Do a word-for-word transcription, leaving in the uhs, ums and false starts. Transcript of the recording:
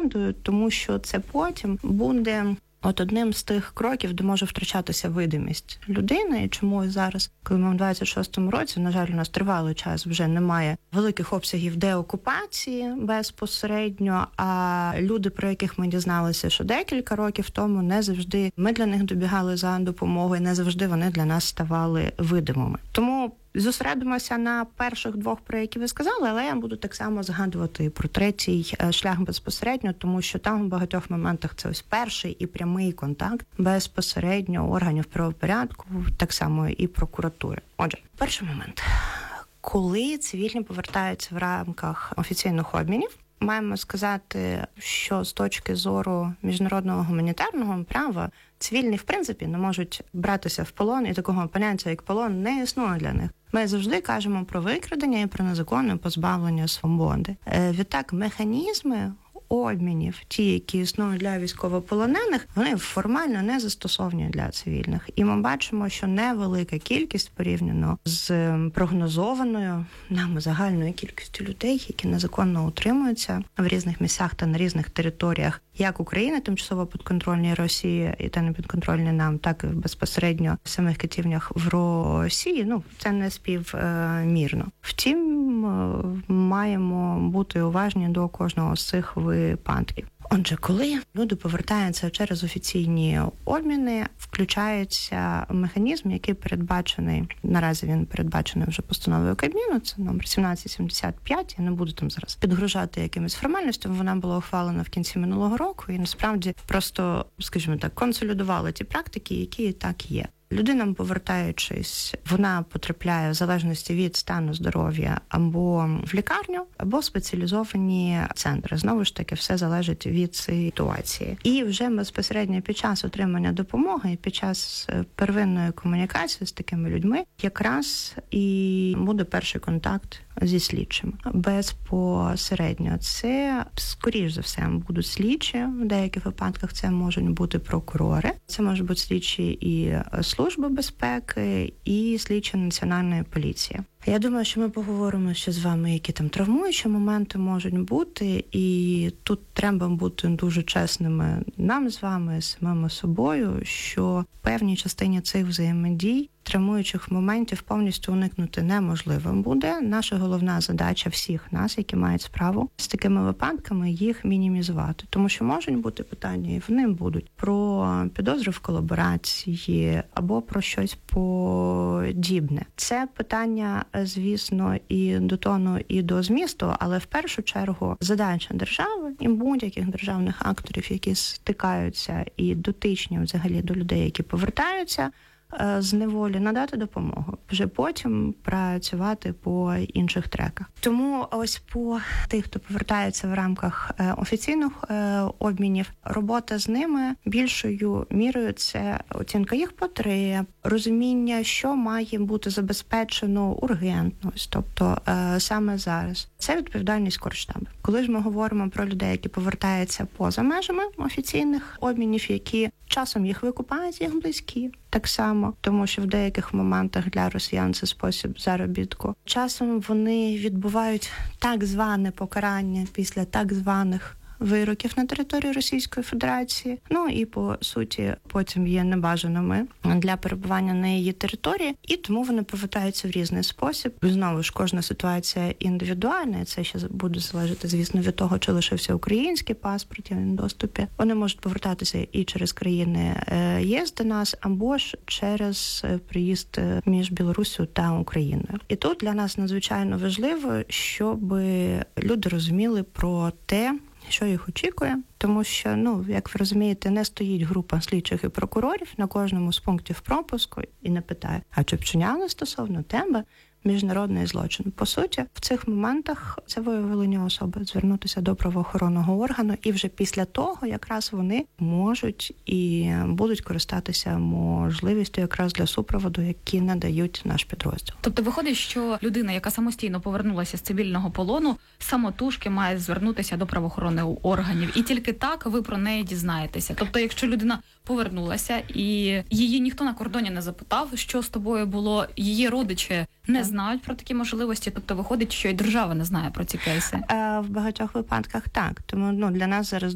згадую, тому що це потім буде от одним з тих кроків, де може втрачатися видимість людини, і чому зараз, коли ми в двадцять шостому році, на жаль, у нас тривалий час вже немає великих обсягів деокупації безпосередньо, а люди, про яких ми дізналися, що декілька років тому, не завжди ми для них добігали за допомогою, не завжди вони для нас ставали видимими. Тому зосередимося на перших двох, про які ви сказали, але я буду так само згадувати про третій шлях безпосередньо, тому що там в багатьох моментах це ось перший і прямий контакт безпосередньо органів правопорядку, так само і прокуратури. Отже, перший момент. Коли цивільні повертаються в рамках офіційних обмінів, маємо сказати, що з точки зору міжнародного гуманітарного права цивільні, в принципі, не можуть братися в полон, і такого поняття, як полон, не існує для них. Ми завжди кажемо про викрадення і про незаконне позбавлення свободи. Відтак, механізми обмінів, ті, які існують для військовополонених, вони формально не застосовані для цивільних. І ми бачимо, що невелика кількість порівняно з прогнозованою нами загальною кількістю людей, які незаконно утримуються в різних місцях та на різних територіях, як України, тимчасово підконтрольній Росії, і та не підконтрольні нам, так і безпосередньо в самих катівнях в Росії, ну, це не співмірно. Втім, маємо бути уважні до кожного з цих випадків. Отже, коли люди повертаються через офіційні обміни, включається механізм, який передбачений, наразі він передбачений вже постановою Кабміну, це номер сімнадцять сімдесят п'ять, я не буду там зараз підгружати якимись формальностями, вона була ухвалена в кінці минулого року і насправді просто, скажімо так, консолідувала ті практики, які і так є. Людина, повертаючись, вона потрапляє в залежності від стану здоров'я або в лікарню, або в спеціалізовані центри. Знову ж таки, все залежить від ситуації. І вже безпосередньо під час отримання допомоги, під час первинної комунікації з такими людьми, якраз і буде перший контакт зі слідчим. Безпосередньо це, скоріш за все, будуть слідчі, в деяких випадках це можуть бути прокурори, це можуть бути слідчі і Служби безпеки, і слідчі Національної поліції. Я думаю, що ми поговоримо ще з вами, які там травмуючі моменти можуть бути, і тут треба бути дуже чесними нам з вами, самими собою, що в певній частині цих взаємодій травмуючих моментів повністю уникнути неможливо буде. Наша головна задача всіх нас, які мають справу з такими випадками, їх мінімізувати. Тому що можуть бути питання, і вони будуть про підозри в колаборації або про щось подібне. Це питання, звісно, і до тону, і до змісту, але в першу чергу задача держави і будь-яких державних акторів, які стикаються і дотичні взагалі до людей, які повертаються з неволі, надати допомогу. Вже потім працювати по інших треках. Тому ось по тих, хто повертається в рамках офіційних обмінів, робота з ними більшою мірою це оцінка їх потреб, розуміння, що має бути забезпечено ургентність, тобто саме зараз. Це відповідальність корштабу. Коли ж ми говоримо про людей, які повертаються поза межами офіційних обмінів, які часом їх викупають їх близькі, так само, тому що в деяких моментах для росіян це спосіб заробітку. Часом вони відбувають так зване покарання після так званих вироків на території Російської Федерації, ну і по суті потім є небажаними для перебування на її території, і тому вони повертаються в різний спосіб. Знову ж, кожна ситуація індивідуальна, і це ще буде залежати, звісно, від того, чи лишився український паспорт, є в доступі. Вони можуть повертатися і через країни ЄС до нас, або ж через приїзд між Білоруссю та Україною. І тут для нас надзвичайно важливо, щоб люди розуміли про те, що їх очікує, тому що, ну, як ви розумієте, не стоїть група слідчих і прокурорів на кожному з пунктів пропуску і не питає, а чи вчиняли стосовно тебе міжнародний злочин. По суті, в цих моментах це виявлення особи звернутися до правоохоронного органу, і вже після того якраз вони можуть і будуть користатися можливістю якраз для супроводу, які надають наш підрозділ. Тобто виходить, що людина, яка самостійно повернулася з цивільного полону, самотужки має звернутися до правоохоронних органів, і тільки так ви про неї дізнаєтеся. Тобто, якщо людина повернулася і її ніхто на кордоні не запитав, що з тобою було, її родичі не знають про такі можливості, тобто виходить, що і держава не знає про ці кейси. В багатьох випадках так. Тому, ну, для нас зараз